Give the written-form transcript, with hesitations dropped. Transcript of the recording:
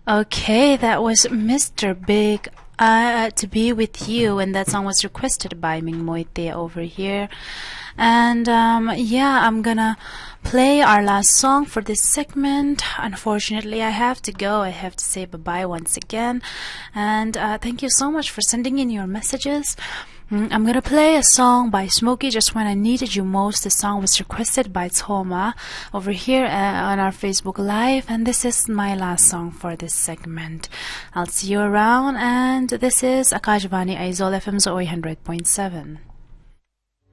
Okay, that was Mr. Big to be with you, and that song was requested by Ming Moite over here. And yeah, I'm gonna play our last song for this segment. Unfortunately, I have to go. I have to say bye-bye once again. And thank you so much for sending in your messages. I'm gonna play a song by Smokey, Just When I Needed You Most. The song was requested by Toma over here on our Facebook Live, and this is my last song for this segment. I'll see you around, and this is Akashvani Aizol FM 100.7.